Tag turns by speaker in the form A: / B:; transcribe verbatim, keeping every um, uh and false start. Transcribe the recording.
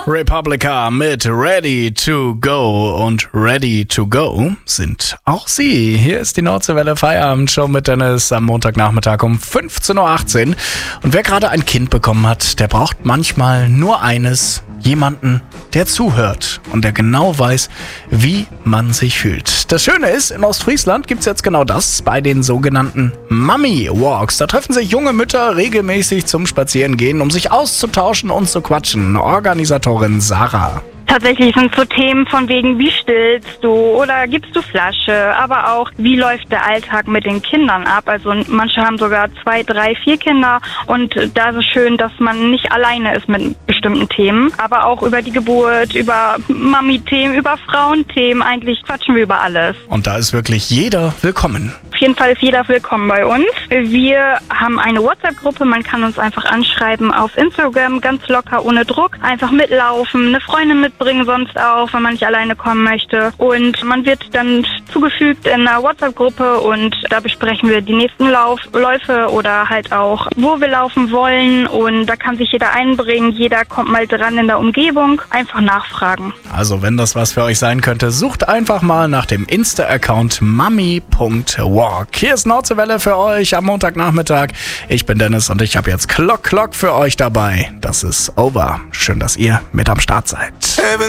A: Republica mit Ready to Go und Ready to Go sind auch sie. Hier ist die Nordseewelle Feierabendshow mit Dennis am Montagnachmittag um fünfzehn Uhr achtzehn. Und wer gerade ein Kind bekommen hat, der braucht manchmal nur eines: jemanden, der zuhört und der genau weiß, wie man sich fühlt. Das Schöne ist, in Ostfriesland gibt's jetzt genau das bei den sogenannten Mummy Walks. Da treffen sich junge Mütter regelmäßig zum Spazierengehen, um sich auszutauschen und zu quatschen. Organisatorin Sarah.
B: Tatsächlich sind so Themen von wegen, wie stillst du oder gibst du Flasche, aber auch, wie läuft der Alltag mit den Kindern ab. Also manche haben sogar zwei, drei, vier Kinder und da ist es schön, dass man nicht alleine ist mit bestimmten Themen, aber auch über die Geburt, über Mami-Themen, über Frauenthemen, eigentlich quatschen wir über alles.
A: Und da ist wirklich jeder willkommen.
B: Auf jeden Fall ist jeder willkommen bei uns. Wir haben eine WhatsApp-Gruppe, man kann uns einfach anschreiben auf Instagram, ganz locker, ohne Druck, einfach mitlaufen, eine Freundin mitbringen sonst auch, wenn man nicht alleine kommen möchte. Und man wird dann zugefügt in einer WhatsApp-Gruppe und da besprechen wir die nächsten Lauf Läufe oder halt auch, wo wir laufen wollen, und da kann sich jeder einbringen, jeder kommt mal dran in der Umgebung, einfach nachfragen.
A: Also wenn das was für euch sein könnte, sucht einfach mal nach dem Insta-Account mummy punkt walk. Hier ist Nordseewelle für euch am Montagnachmittag. Ich bin Dennis und ich habe jetzt Clock Clock für euch dabei. Das ist Over. Schön, dass ihr mit am Start seid.